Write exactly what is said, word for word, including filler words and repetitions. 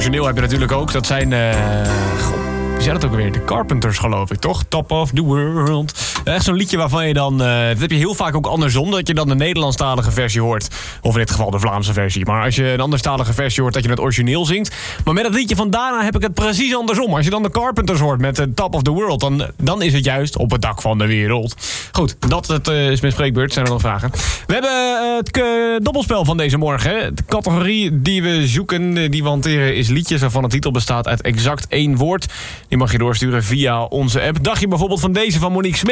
origineel heb je natuurlijk ook. Dat zijn... Uh, God, wie zijn dat ook weer? De Carpenters, geloof ik, toch? Top of the World. Echt zo'n liedje waarvan je dan... Uh, dat heb je heel vaak ook andersom. Dat je dan de Nederlandstalige versie hoort. Of in dit geval de Vlaamse versie. Maar als je een anderstalige versie hoort, dat je het origineel zingt. Maar met het liedje van daarna heb ik het precies andersom. Als je dan de Carpenters hoort met de Top of the World... dan, dan is het juist op het dak van de wereld. Goed, dat het, uh, is mijn spreekbeurt. Zijn er nog vragen? We hebben uh, het uh, dobbelspel van deze morgen. Hè. De categorie die we zoeken, die we hanteren, is liedjes waarvan de titel bestaat uit exact één woord. Die mag je doorsturen via onze app. Dacht je bijvoorbeeld van deze van Monique Smit?